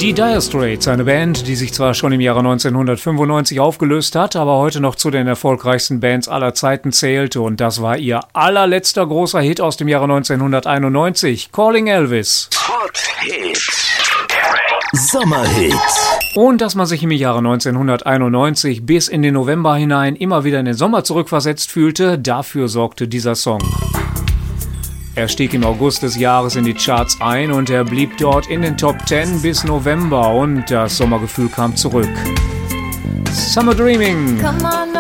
Die Dire Straits, eine Band, die sich zwar schon im Jahre 1995 aufgelöst hat, aber heute noch zu den erfolgreichsten Bands aller Zeiten zählte, und das war ihr allerletzter großer Hit aus dem Jahre 1991, Calling Elvis. Hot Hits. Sommerhits. Und dass man sich im Jahre 1991 bis in den November hinein immer wieder in den Sommer zurückversetzt fühlte, dafür sorgte dieser Song. Er stieg im August des Jahres in die Charts ein und er blieb dort in den Top 10 bis November und das Sommergefühl kam zurück. Summer Dreaming.